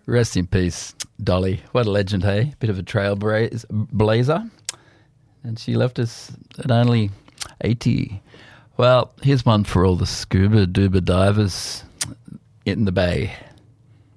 Rest in peace, Dolly. What a legend, hey? Bit of a trailblazer. And she left us at only 80. Well, here's one for all the scuba dooba divers in the bay.